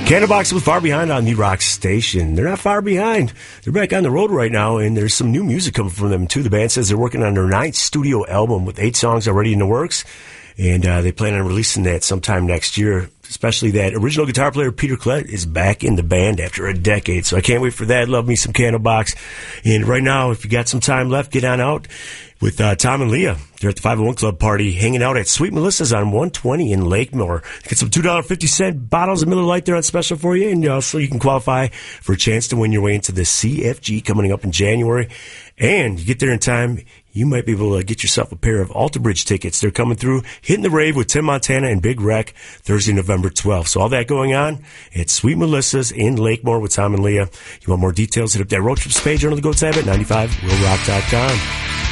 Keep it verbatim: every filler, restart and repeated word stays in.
Candlebox with Far Behind on the Rock Station. They're not far behind. They're back on the road right now, and there's some new music coming from them, too. The band says they're working on their ninth studio album with eight songs already in the works, and uh, they plan on releasing that sometime next year. Especially that original guitar player Peter Klett is back in the band after a decade, so I can't wait for that. Love me some Candlebox. And right now, if you got some time left, get on out with uh, Tom and Leah. They're at the five oh one Club party, hanging out at Sweet Melissa's on one twenty in Lakemore. Get some two dollars and fifty cents bottles of Miller Lite there on special for you, and also you can qualify for a chance to win your way into the C F G coming up in January. And you get there in time, you might be able to get yourself a pair of Alter Bridge tickets. They're coming through, hitting the rave with Tim Montana and Big Wreck Thursday, November twelfth. So all that going on at Sweet Melissa's in Lakemore with Tom and Leah. You want more details, hit up that road trips page under the Go tab at ninety-five will rock dot com.